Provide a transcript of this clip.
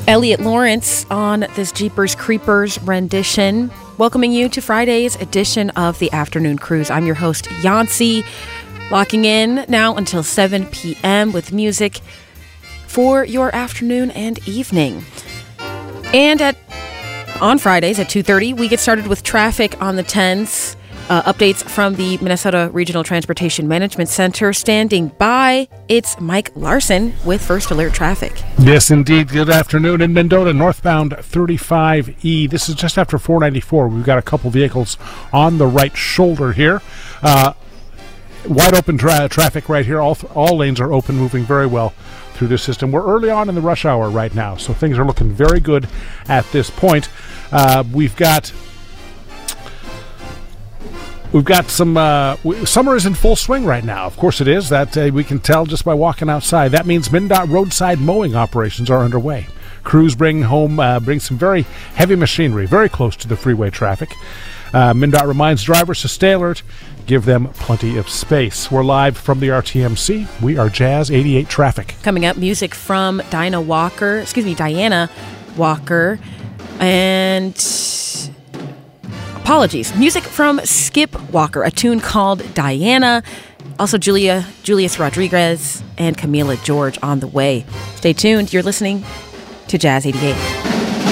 Elliot Lawrence on this Jeepers Creepers rendition, welcoming you to Friday's edition of the Afternoon Cruise. I'm your host, Yancy, locking in now until 7 p.m. with music for your afternoon and evening. And on Fridays at 2:30, we get started with traffic on the 10s. Updates from the Minnesota Regional Transportation Management Center. Standing by, it's Mike Larson with First Alert Traffic. Yes, indeed. Good afternoon. In Mendota, northbound 35E. This is just after 494. We've got a couple vehicles on the right shoulder here. Wide open traffic right here. All lanes are open, moving very well through this system. We're early on in the rush hour right now, so things are looking very good at this point. We've got some, summer is in full swing right now. Of course it is. That we can tell just by walking outside. That means MnDOT roadside mowing operations are underway. Crews bring some very heavy machinery very close to the freeway traffic. MnDOT reminds drivers to stay alert, give them plenty of space. We're live from the RTMC. We are Jazz 88 Traffic. Coming up, music from Diana Walker, and music from Skip Walker, a tune called Diana. Also Julius Rodriguez and Camila George on the way. Stay tuned. You're listening to Jazz 88.